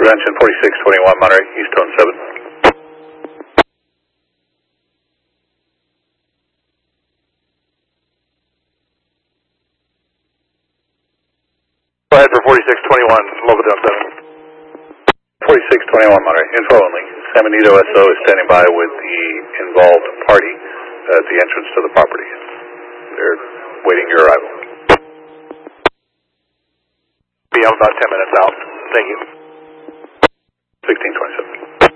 Junction 4621 Monterey, Eastone 7. Go ahead for 4621, local down 7. 4621 Monterey, info only. San Benito SO is standing by with the involved party at the entrance to the property. They're waiting your arrival. Be about 10 minutes out. Thank you. 1620.